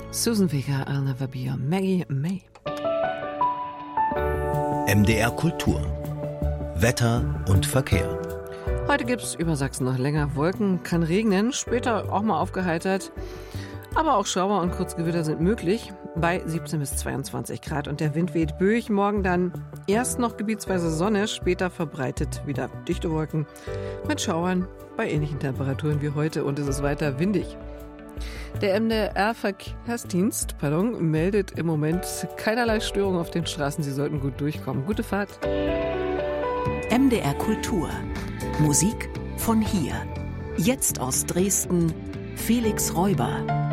Susan Vega, I'll Never Be Your Maggie May. MDR Kultur. Wetter und Verkehr. Heute gibt's über Sachsen noch länger Wolken, kann regnen, später auch mal aufgeheitert. Aber auch Schauer und Kurzgewitter sind möglich bei 17 bis 22 Grad. Und der Wind weht böig. Morgen dann erst noch gebietsweise Sonne, später verbreitet wieder dichte Wolken mit Schauern bei ähnlichen Temperaturen wie heute. Und es ist weiter windig. Der MDR-Verkehrsdienst meldet im Moment keinerlei Störungen auf den Straßen. Sie sollten gut durchkommen. Gute Fahrt. MDR Kultur. Musik von hier. Jetzt aus Dresden, Felix Räuber.